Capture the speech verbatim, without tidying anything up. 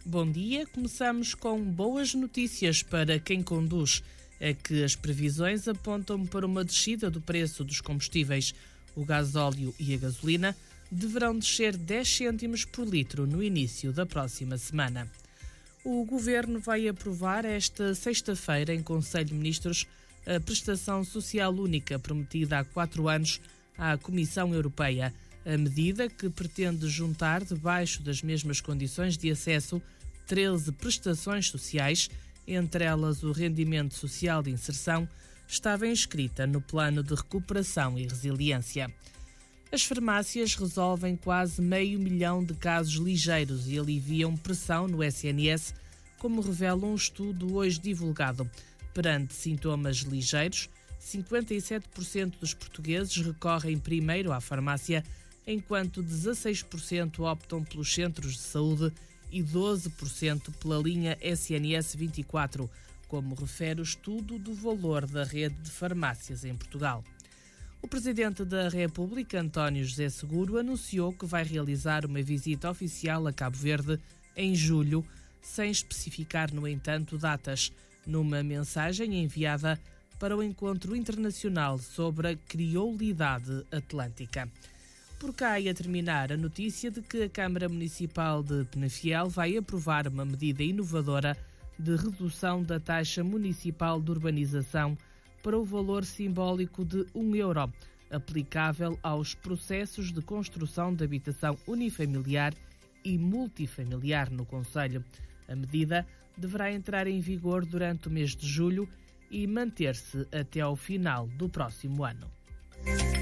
Bom dia, começamos com boas notícias para quem conduz. É que as previsões apontam para uma descida do preço dos combustíveis. O gasóleo e a gasolina deverão descer dez cêntimos por litro no início da próxima semana. O Governo vai aprovar esta sexta-feira em Conselho de Ministros a prestação social única prometida há quatro anos à Comissão Europeia. A medida, que pretende juntar debaixo das mesmas condições de acesso treze prestações sociais, entre elas o rendimento social de inserção, estava inscrita no Plano de Recuperação e Resiliência. As farmácias resolvem quase meio milhão de casos ligeiros e aliviam pressão no S N S, como revela um estudo hoje divulgado. Perante sintomas ligeiros, cinquenta e sete por cento dos portugueses recorrem primeiro à farmácia, enquanto dezasseis por cento optam pelos centros de saúde e doze por cento pela linha S N S vinte e quatro, como refere o estudo do valor da rede de farmácias em Portugal. O Presidente da República, António José Seguro, anunciou que vai realizar uma visita oficial a Cabo Verde em julho, sem especificar, no entanto, datas, numa mensagem enviada para o Encontro Internacional sobre a Criolidade Atlântica. Por cá ia terminar a notícia de que a Câmara Municipal de Penafiel vai aprovar uma medida inovadora de redução da taxa municipal de urbanização para o valor simbólico de um euro, aplicável aos processos de construção de habitação unifamiliar e multifamiliar no concelho. A medida deverá entrar em vigor durante o mês de julho e manter-se até ao final do próximo ano.